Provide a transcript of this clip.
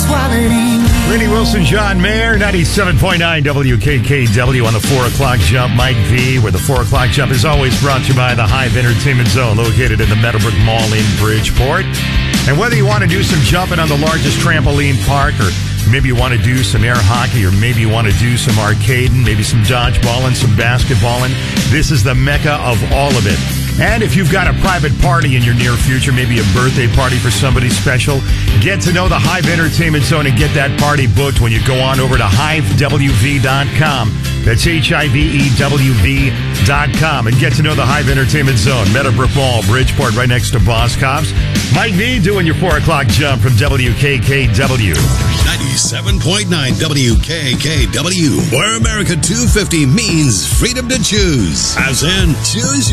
quality. Randy Wilson, John Mayer, 97.9 WKKW on the 4 o'clock jump. Mike V, where the 4 o'clock jump is always brought to you by the Hive Entertainment Zone, located in the Meadowbrook Mall in Bridgeport. And whether you want to do some jumping on the largest trampoline park, or maybe you want to do some air hockey, or maybe you want to do some arcading, maybe some dodgeballing, some basketballing, this is the mecca of all of it. And if you've got a private party in your near future, maybe a birthday party for somebody special, get to know the Hive Entertainment Zone and get that party booked when you go on over to HiveWV.com. That's HIVEWV.com. And get to know the Hive Entertainment Zone, Meadowbrook Mall, Bridgeport, right next to Boscov's. Mike V doing your 4 o'clock jump from WKKW. 97.9 WKKW, where America 250 means freedom to choose. As in, choose